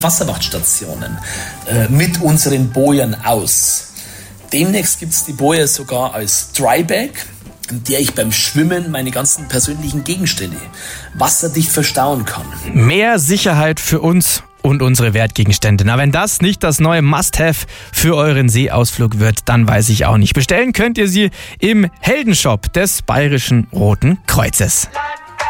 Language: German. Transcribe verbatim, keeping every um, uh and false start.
Wasserwachtstationen äh, mit unseren Bojen aus. Demnächst gibt es die Boje sogar als Drybag, in der ich beim Schwimmen meine ganzen persönlichen Gegenstände wasserdicht verstauen kann. Mehr Sicherheit für uns und unsere Wertgegenstände. Na, wenn das nicht das neue Must-Have für euren Seeausflug wird, dann weiß ich auch nicht. Bestellen könnt ihr sie im Heldenshop des Bayerischen Roten Kreuzes.